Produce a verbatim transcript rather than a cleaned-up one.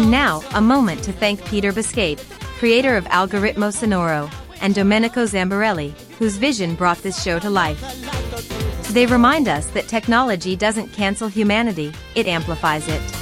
And now, a moment to thank Peter Biscape, creator of Algoritmo Sonoro, and Domenico Zambarelli, whose vision brought this show to life. They remind us that technology doesn't cancel humanity, it amplifies it.